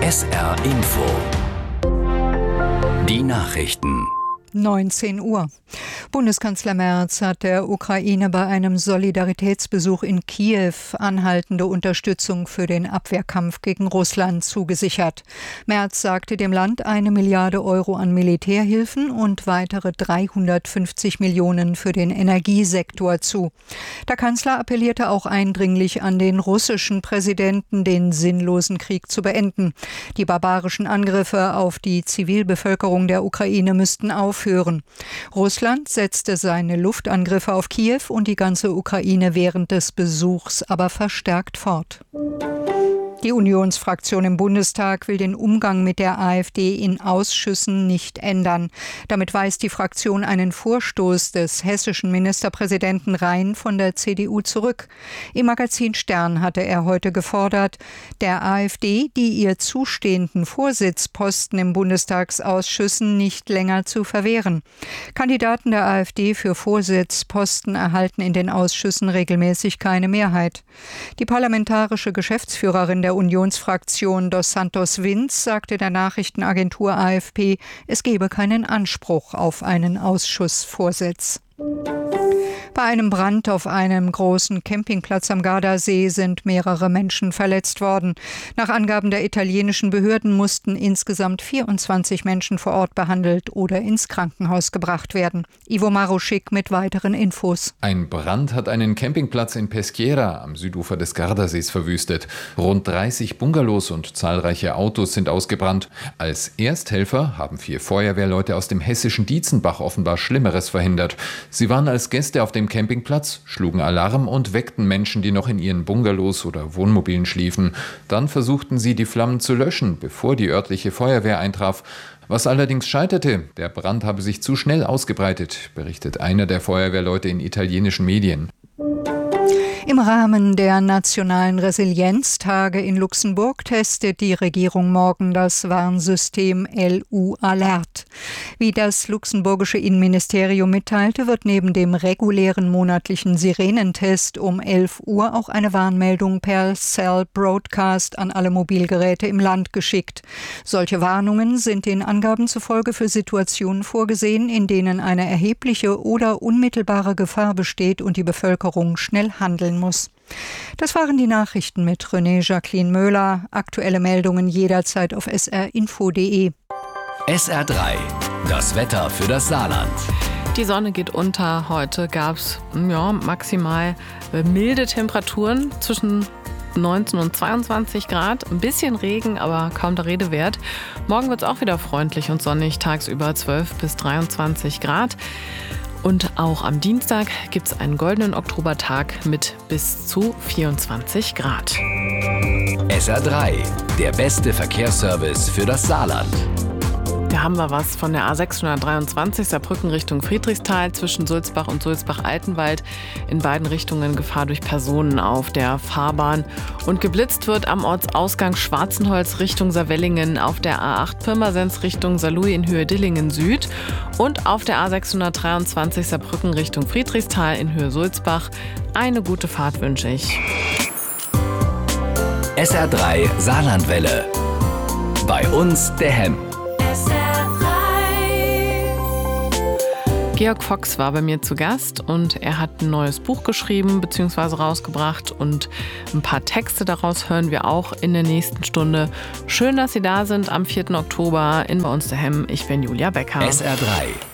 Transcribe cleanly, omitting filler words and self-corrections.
SR Info. Die Nachrichten. 19 Uhr. Bundeskanzler Merz hat der Ukraine bei einem Solidaritätsbesuch in Kiew anhaltende Unterstützung für den Abwehrkampf gegen Russland zugesichert. Merz sagte dem Land 1 Milliarde Euro an Militärhilfen und weitere 350 Millionen für den Energiesektor zu. Der Kanzler appellierte auch eindringlich an den russischen Präsidenten, den sinnlosen Krieg zu beenden. Die barbarischen Angriffe auf die Zivilbevölkerung der Ukraine müssten aufhören. Russland setzte seine Luftangriffe auf Kiew und die ganze Ukraine während des Besuchs aber verstärkt fort. Die Unionsfraktion im Bundestag will den Umgang mit der AfD in Ausschüssen nicht ändern. Damit weist die Fraktion einen Vorstoß des hessischen Ministerpräsidenten Rhein von der CDU zurück. Im Magazin Stern hatte er heute gefordert, der AfD die ihr zustehenden Vorsitzposten im Bundestagsausschüssen nicht länger zu verwehren. Kandidaten der AfD für Vorsitzposten erhalten in den Ausschüssen regelmäßig keine Mehrheit. Die parlamentarische Geschäftsführerin der Unionsfraktion Dos Santos Vinz sagte der Nachrichtenagentur AFP, es gebe keinen Anspruch auf einen Ausschussvorsitz. Bei einem Brand auf einem großen Campingplatz am Gardasee sind mehrere Menschen verletzt worden. Nach Angaben der italienischen Behörden mussten insgesamt 24 Menschen vor Ort behandelt oder ins Krankenhaus gebracht werden. Ivo Maruschik mit weiteren Infos. Ein Brand hat einen Campingplatz in Peschiera am Südufer des Gardasees verwüstet. Rund 30 Bungalows und zahlreiche Autos sind ausgebrannt. Als Ersthelfer haben 4 Feuerwehrleute aus dem hessischen Dietzenbach offenbar Schlimmeres verhindert. Sie waren als Gäste auf dem Campingplatz, schlugen Alarm und weckten Menschen, die noch in ihren Bungalows oder Wohnmobilen schliefen. Dann versuchten sie, die Flammen zu löschen, bevor die örtliche Feuerwehr eintraf. Was allerdings scheiterte, der Brand habe sich zu schnell ausgebreitet, berichtet einer der Feuerwehrleute in italienischen Medien. Im Rahmen der nationalen Resilienztage in Luxemburg testet die Regierung morgen das Warnsystem LU Alert. Wie das luxemburgische Innenministerium mitteilte, wird neben dem regulären monatlichen Sirenentest um 11 Uhr auch eine Warnmeldung per Cell Broadcast an alle Mobilgeräte im Land geschickt. Solche Warnungen sind den Angaben zufolge für Situationen vorgesehen, in denen eine erhebliche oder unmittelbare Gefahr besteht und die Bevölkerung schnell handeln muss. Das waren die Nachrichten mit René Jacqueline Möhler. Aktuelle Meldungen jederzeit auf srinfo.de. SR3, das Wetter für das Saarland. Die Sonne geht unter. Heute gab es maximal milde Temperaturen zwischen 19 und 22 Grad. Ein bisschen Regen, aber kaum der Rede wert. Morgen wird es auch wieder freundlich und sonnig, tagsüber 12 bis 23 Grad. Und auch am Dienstag gibt es einen goldenen Oktobertag mit bis zu 24 Grad. SR3, der beste Verkehrsservice für das Saarland. Da haben wir was von der A623 Saarbrücken Richtung Friedrichsthal zwischen Sulzbach und Sulzbach-Altenwald. In beiden Richtungen Gefahr durch Personen auf der Fahrbahn. Und geblitzt wird am Ortsausgang Schwarzenholz Richtung Saarwellingen, auf der A8 Pirmasens Richtung Saarlouis in Höhe Dillingen Süd und auf der A623 Saarbrücken Richtung Friedrichsthal in Höhe Sulzbach. Eine gute Fahrt wünsche ich. SR3 Saarlandwelle. Bei uns der Hemm. Georg Fox war bei mir zu Gast und er hat ein neues Buch geschrieben bzw. rausgebracht und ein paar Texte daraus hören wir auch in der nächsten Stunde. Schön, dass Sie da sind am 4. Oktober in Bei uns der Hemm. Ich bin Julia Becker. SR3.